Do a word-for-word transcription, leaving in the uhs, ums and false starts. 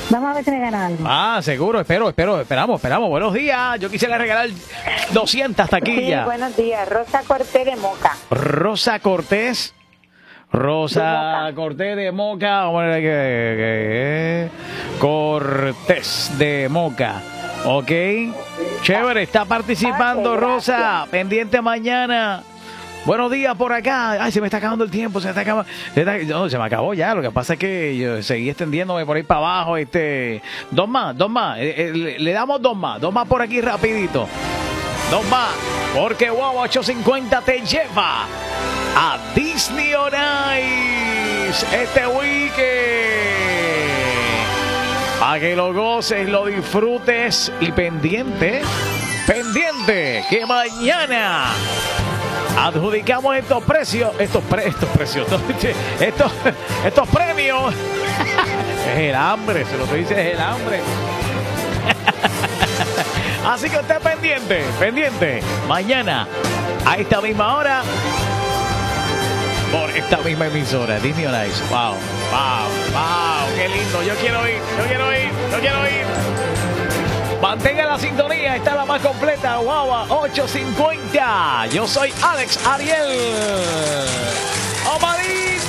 Vamos a ver si me gana algo. Ah, seguro, espero, espero, esperamos, esperamos. Buenos días. Yo quisiera regalar doscientas taquillas. Sí, buenos días. Rosa Cortés de Moca. Rosa Cortés. Rosa De Cortés de Moca. Vamos a ver que, que, Cortés de Moca. Ok. Chévere, está participando, Ok, Rosa. Pendiente mañana. Buenos días por acá. Ay, se me está acabando el tiempo. Se me está acabando. Se, está... no, se me acabó ya. Lo que pasa es que yo seguí extendiéndome por ahí para abajo. Este, dos más, dos más. Eh, eh, le, le damos dos más. Dos más por aquí rapidito. Dos más. Porque Wow ocho cincuenta te lleva a Disney on Ice este weekend. Para que lo goces, lo disfrutes y pendiente, pendiente, que mañana adjudicamos estos precios, estos, pre, estos precios, estos, estos premios. Es el hambre, se lo que dice es el hambre. Así que esté pendiente, pendiente. Mañana, a esta misma hora, por esta misma emisora, Disney on Ice. Wow, wow, wow, qué lindo. Yo quiero ir, yo quiero ir, yo quiero ir. Mantenga la sintonía, está la más completa, Guagua ocho cincuenta. Yo soy Alex Ariel Omadín.